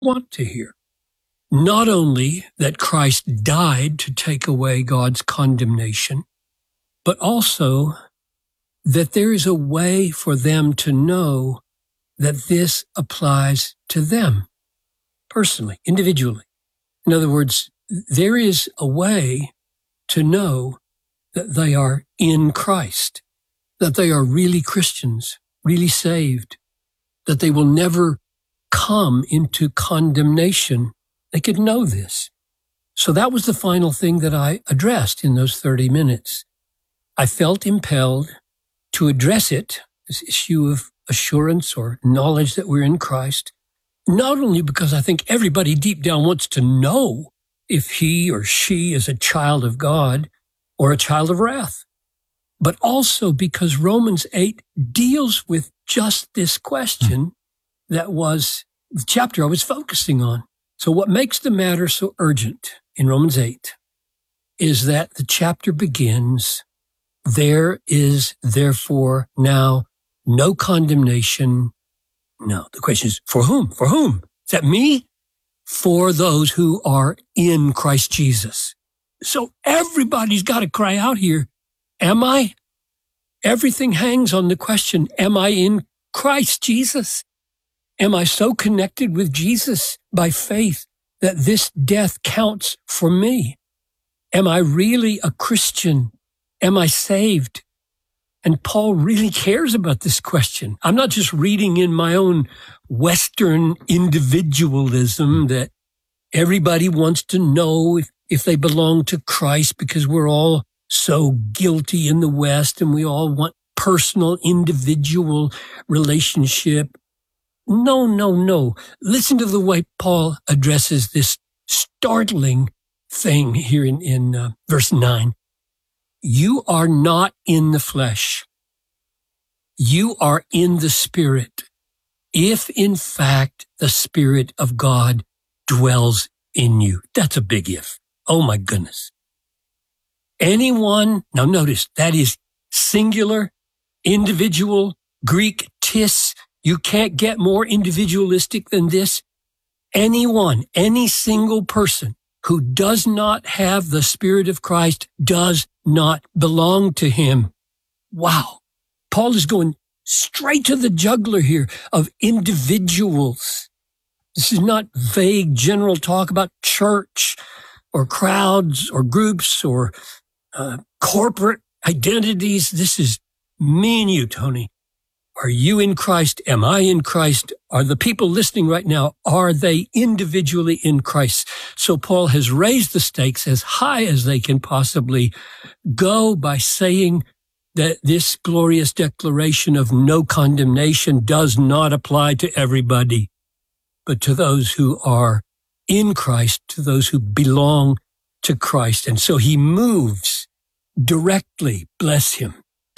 want to hear. Not only that Christ died to take away God's condemnation, but also that there is a way for them to know that this applies to them personally, individually. In other words, there is a way to know that they are in Christ, that they are really Christians, really saved, that they will never come into condemnation. They could know this. So that was the final thing that I addressed in those 30 minutes. I felt impelled to address it, this issue of assurance or knowledge that we're in Christ, not only because I think everybody deep down wants to know if he or she is a child of God or a child of wrath, but also because Romans 8 deals with just this question that was the chapter I was focusing on. So what makes the matter so urgent in Romans 8 is that the chapter begins, there is therefore now no condemnation. No, the question is, for whom? For whom? Is that me? For those who are in Christ Jesus. So everybody's got to cry out here, am I? Everything hangs on the question, am I in Christ Jesus? Am I so connected with Jesus by faith that this death counts for me? Am I really a Christian? Am I saved? And Paul really cares about this question. I'm not just reading in my own Western individualism that everybody wants to know if they belong to Christ because we're all so guilty in the West and we all want personal, individual relationship. No. Listen to the way Paul addresses this startling thing here in verse 9. You are not in the flesh. You are in the Spirit, if in fact the Spirit of God dwells in you. That's a big if. Oh my goodness. Anyone, now notice, that is singular, individual, Greek tis. You can't get more individualistic than this. Anyone, any single person who does not have the Spirit of Christ does not belong to him. Wow. Paul is going straight to the jugular here of individuals. This is not vague general talk about church or crowds or groups or corporate identities. This is me and you, Tony. Are you in Christ? Am I in Christ? Are the people listening right now, are they individually in Christ? So Paul has raised the stakes as high as they can possibly go by saying that this glorious declaration of no condemnation does not apply to everybody, but to those who are in Christ, to those who belong to Christ. And so he moves directly, bless him.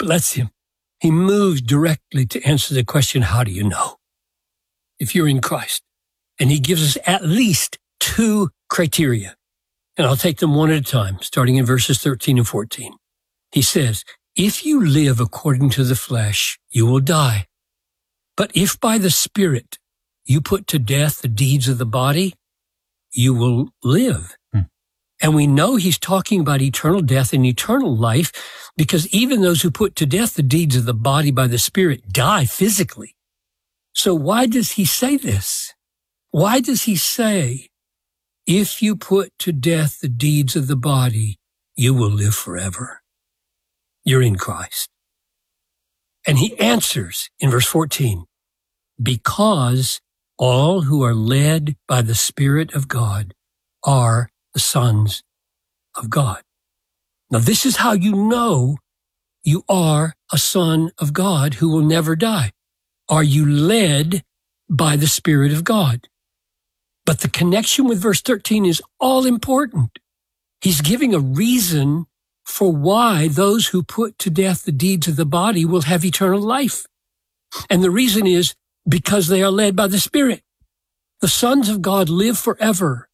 He moves directly to answer the question, how do you know if you're in Christ? And he gives us at least two criteria. And I'll take them one at a time, starting in verses 13 and 14. He says, if you live according to the flesh, you will die. But if by the Spirit you put to death the deeds of the body, you will live. And we know he's talking about eternal death and eternal life because even those who put to death the deeds of the body by the Spirit die physically. So why does he say this? Why does he say, if you put to death the deeds of the body, you will live forever? You're in Christ. And he answers in verse 14, because all who are led by the Spirit of God are the sons of God. Now, this is how you know you are a son of God who will never die. Are you led by the Spirit of God? But the connection with verse 13 is all important. He's giving a reason for why those who put to death the deeds of the body will have eternal life. And the reason is because they are led by the Spirit. The sons of God live forever.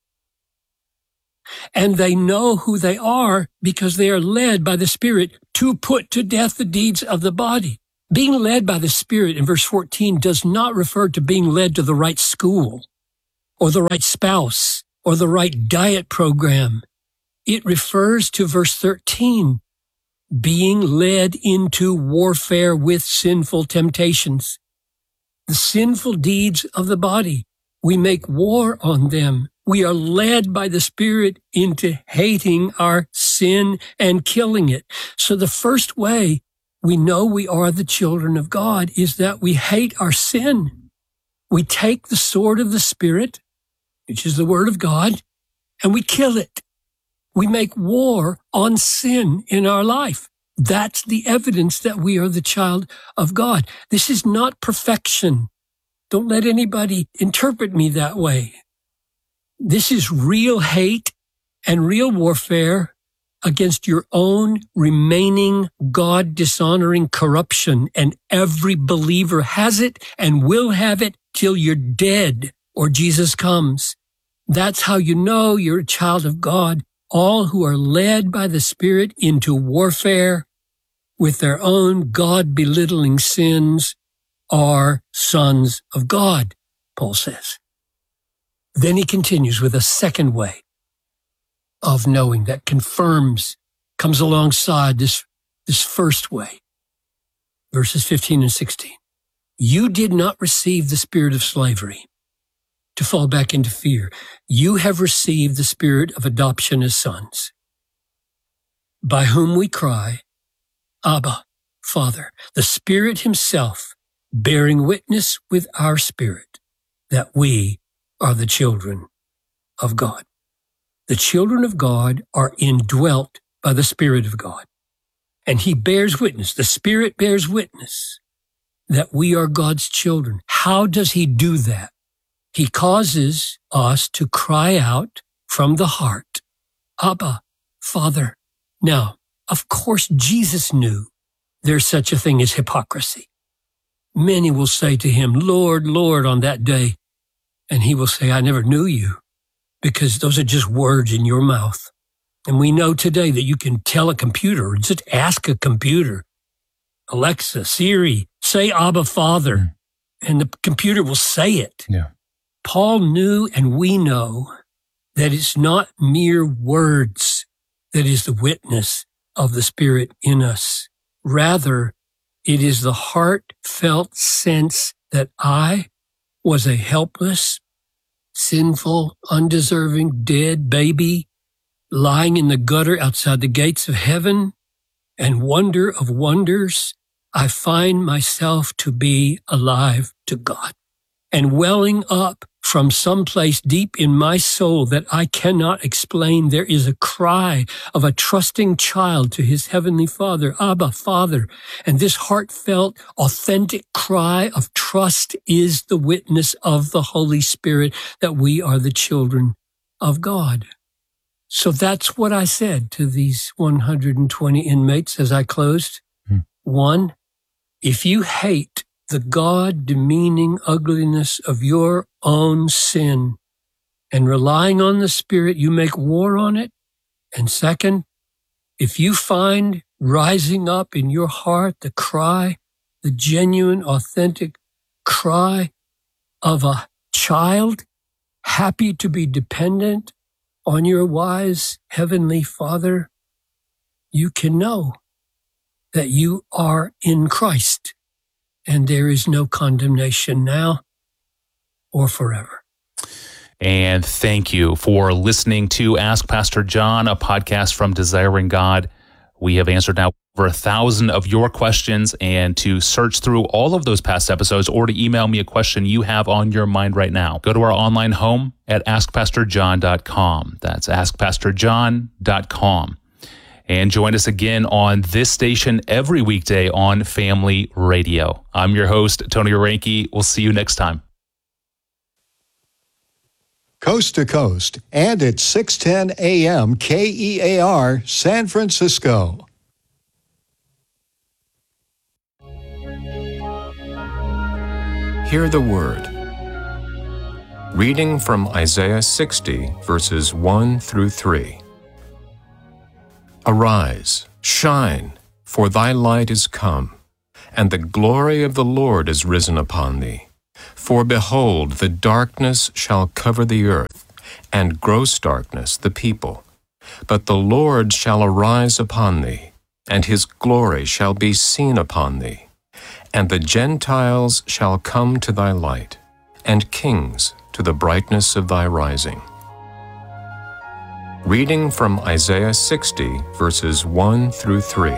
And they know who they are because they are led by the Spirit to put to death the deeds of the body. Being led by the Spirit in verse 14 does not refer to being led to the right school or the right spouse or the right diet program. It refers to verse 13, being led into warfare with sinful temptations. The sinful deeds of the body, we make war on them. We are led by the Spirit into hating our sin and killing it. So the first way we know we are the children of God is that we hate our sin. We take the sword of the Spirit, which is the Word of God, and we kill it. We make war on sin in our life. That's the evidence that we are the child of God. This is not perfection. Don't let anybody interpret me that way. This is real hate and real warfare against your own remaining God-dishonoring corruption. And every believer has it and will have it till you're dead or Jesus comes. That's how you know you're a child of God. All who are led by the Spirit into warfare with their own God-belittling sins are sons of God, Paul says. Then he continues with a second way of knowing that comes alongside this first way. Verses 15 and 16. You did not receive the spirit of slavery to fall back into fear. You have received the spirit of adoption as sons, by whom we cry, Abba, Father. The Spirit himself bearing witness with our spirit that we are the children of God. The children of God are indwelt by the Spirit of God. And he bears witness, the Spirit bears witness that we are God's children. How does he do that? He causes us to cry out from the heart, Abba, Father. Now, of course, Jesus knew there's such a thing as hypocrisy. Many will say to him, Lord, Lord, on that day. And he will say, I never knew you, because those are just words in your mouth. And we know today that you can tell a computer or just ask a computer, Alexa, Siri, say Abba, Father, and the computer will say it. Yeah. Paul knew, and we know, that it's not mere words that is the witness of the Spirit in us. Rather, it is the heartfelt sense that I was a helpless, sinful, undeserving, dead baby lying in the gutter outside the gates of heaven, and wonder of wonders, I find myself to be alive to God and welling up from someplace deep in my soul that I cannot explain. There is a cry of a trusting child to his heavenly Father, Abba, Father. And this heartfelt, authentic cry of trust is the witness of the Holy Spirit that we are the children of God. So that's what I said to these 120 inmates as I closed. 1, if you hate the God-demeaning ugliness of your own sin and relying on the Spirit, you make war on it. And second, if you find rising up in your heart the cry, the genuine, authentic cry of a child happy to be dependent on your wise heavenly Father, you can know that you are in Christ. And there is no condemnation now or forever. And thank you for listening to Ask Pastor John, a podcast from Desiring God. We have answered now over 1,000 of your questions, and to search through all of those past episodes or to email me a question you have on your mind right now, go to our online home at askpastorjohn.com. That's askpastorjohn.com. And join us again on this station every weekday on Family Radio. I'm your host, Tony Reinke. We'll see you next time. Coast to Coast and at 610 AM KEAR, San Francisco. Hear the Word. Reading from Isaiah 60, verses 1 through 3. Arise, shine, for thy light is come, and the glory of the Lord is risen upon thee. For behold, the darkness shall cover the earth, and gross darkness the people. But the Lord shall arise upon thee, and his glory shall be seen upon thee. And the Gentiles shall come to thy light, and kings to the brightness of thy rising. Reading from Isaiah 60, verses 1 through 3.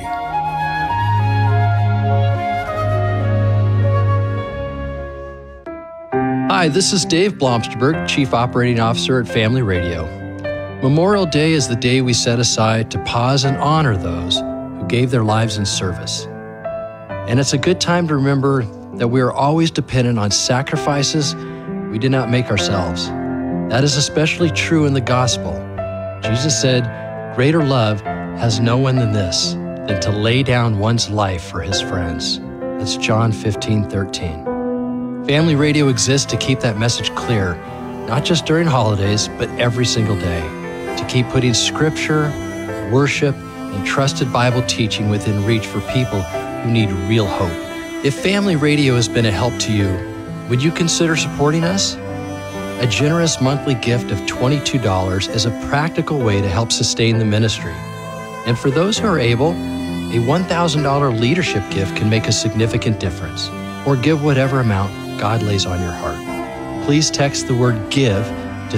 Hi, this is Dave Blomsterberg, Chief Operating Officer at Family Radio. Memorial Day is the day we set aside to pause and honor those who gave their lives in service. And it's a good time to remember that we are always dependent on sacrifices we did not make ourselves. That is especially true in the gospel. Jesus said, "Greater love has no one than this, than to lay down one's life for his friends." That's John 15:13. Family Radio exists to keep that message clear, not just during holidays, but every single day, to keep putting scripture, worship, and trusted Bible teaching within reach for people who need real hope. If Family Radio has been a help to you, would you consider supporting us? A generous monthly gift of $22 is a practical way to help sustain the ministry. And for those who are able, a $1,000 leadership gift can make a significant difference. Or give whatever amount God lays on your heart. Please text the word GIVE to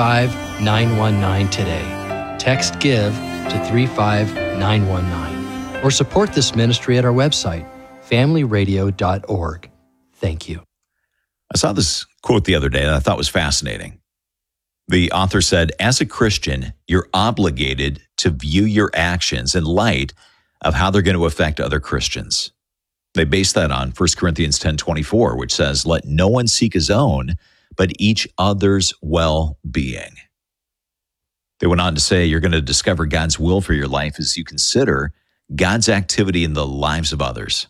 35919 today. Text GIVE to 35919. Or support this ministry at our website, familyradio.org. Thank you. I saw this quote the other day that I thought was fascinating. The author said, "As a Christian, you're obligated to view your actions in light of how they're going to affect other Christians." They base that on 1 Corinthians 10:24, which says, "Let no one seek his own, but each other's well-being." They went on to say, you're going to discover God's will for your life as you consider God's activity in the lives of others.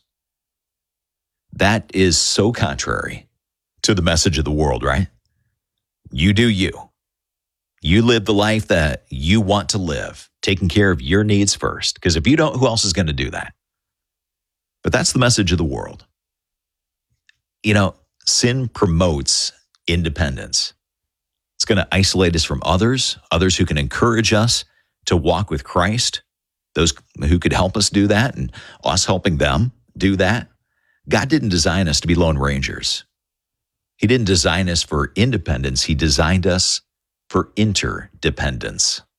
That is so contrary to the message of the world, right? You do you. You live the life that you want to live, taking care of your needs first, because if you don't, who else is going to do that? But that's the message of the world. You know, sin promotes independence. It's going to isolate us from others who can encourage us to walk with Christ, those who could help us do that, and us helping them do that. God didn't design us to be lone rangers. He didn't design us for independence. He designed us for interdependence.